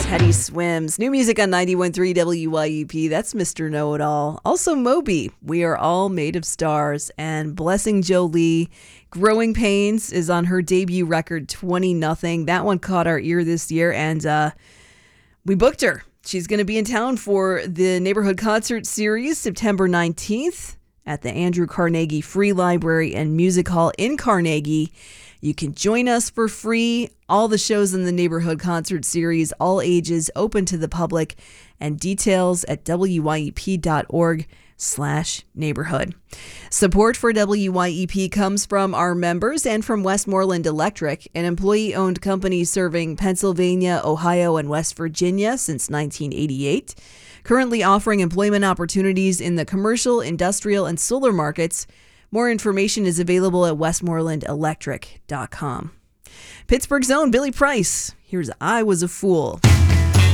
Teddy Swims. New music on 91.3 WYEP. That's Mr. Know-It-All. Also Moby, We Are All Made of Stars. And Blessing Jolie, Growing Pains is on her debut record, 20-0. That one caught our ear this year, and we booked her. She's going to be in town for the Neighborhood Concert Series, September 19th at the Andrew Carnegie Free Library and Music Hall in Carnegie. You can join us for free. All the shows in the Neighborhood Concert Series, all ages, open to the public, and details at wyep.org/neighborhood. Support for WYEP comes from our members and from Westmoreland Electric, an employee-owned company serving Pennsylvania, Ohio, and West Virginia since 1988. Currently offering employment opportunities in the commercial, industrial, and solar markets. More information is available at westmorelandelectric.com. Pittsburgh's own Billy Price. Here's I Was a Fool.